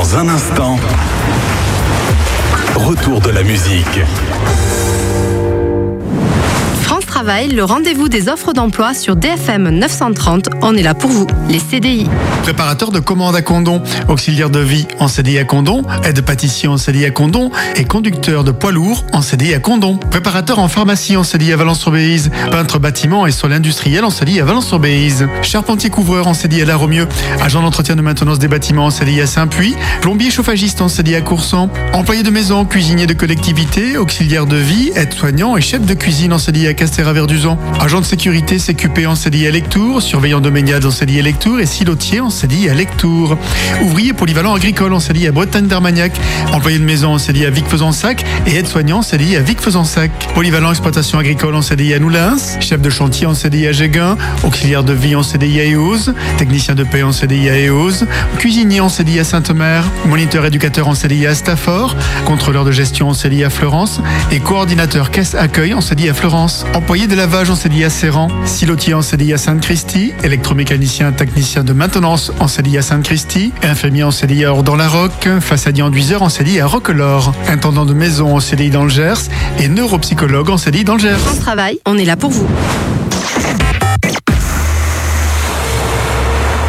Dans un instant, retour de la musique. France Travail, le rendez-vous des offres d'emploi sur DFM 930. On est là pour vous, les CDI. Préparateur de commandes à Condom, auxiliaire de vie en CDI à Condom, aide pâtissier en CDI à Condom et conducteur de poids lourd en CDI à Condom. Préparateur en pharmacie en CDI à Valence-sur-Béziers, peintre bâtiment et sol industriel en CDI à Valence-sur-Béziers. Charpentier couvreur en CDI à La Romieux, agent d'entretien de maintenance des bâtiments en CDI à Saint-Puy, plombier chauffagiste en CDI à Coursan, employé de maison, cuisinier de collectivité, auxiliaire de vie, aide-soignant et chef de cuisine en CDI à Castéra-Verduzan. Agent de sécurité CQP en CDI à Lectoure, surveillant de baignade en CDI à Lectoure et silotier en CDI à Lectoure. Ouvrier polyvalent agricole en CDI à Bretagne-d'Armagnac, employé de maison en CDI à Vic-Fezensac et aide-soignant en CDI à Vic-Fezensac. Polyvalent exploitation agricole en CDI à Noulins, chef de chantier en CDI à Géguin, auxiliaire de vie en CDI à Éouse, technicien de paix en CDI à Éouse, cuisinier en CDI à Sainte-Mère, moniteur éducateur en CDI à Stafford, contrôleur de gestion en CDI à Florence et coordinateur caisse accueil en CDI à Florence. Employé de lavage en CDI à Serran, silotier en CDI à Sainte-Christie, électromécanicien technicien de maintenance en CDI à Sainte-Christie, infirmier en CDI à Ordon-la-Roque, façadier enduiseur en CDI à Roquelaure, intendant de maison en CDI dans le Gers et neuropsychologue en CDI dans le Gers. France Travail, on est là pour vous.